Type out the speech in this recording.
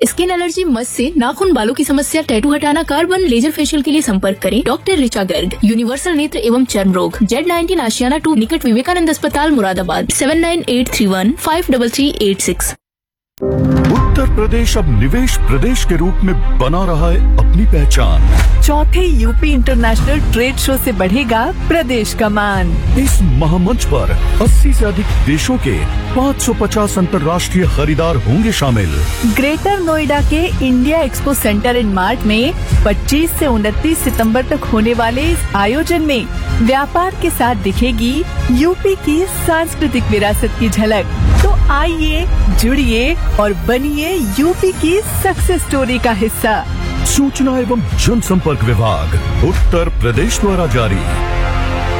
Skin allergy, मस से नाखून, बालों की समस्या, टैटू हटाना, कार्बन लेजर फेशियल के लिए संपर्क करें डॉक्टर ऋचा गर्ग। यूनिवर्सल नेत्र एवं चर्म रोग, Z19 आशियाना 2 निकट विवेकानंद अस्पताल मुरादाबाद, 7983153386। उत्तर प्रदेश अब निवेश प्रदेश के रूप में बना रहा है अपनी पहचान। चौथे यूपी इंटरनेशनल ट्रेड शो से बढ़ेगा प्रदेश का मान। इस महामंच पर 80 से अधिक देशों के 550 अंतर्राष्ट्रीय खरीदार होंगे शामिल। ग्रेटर नोएडा के India expo centre and mart में 25 से 29 सितंबर तक होने वाले इस आयोजन में व्यापार के साथ दिखेगी यूपी की सांस्कृतिक विरासत की झलक। तो आइए, जुड़िए और बनिए यूपी की सक्सेस स्टोरी का हिस्सा। सूचना एवं जनसंपर्क विभाग, उत्तर प्रदेश द्वारा जारी।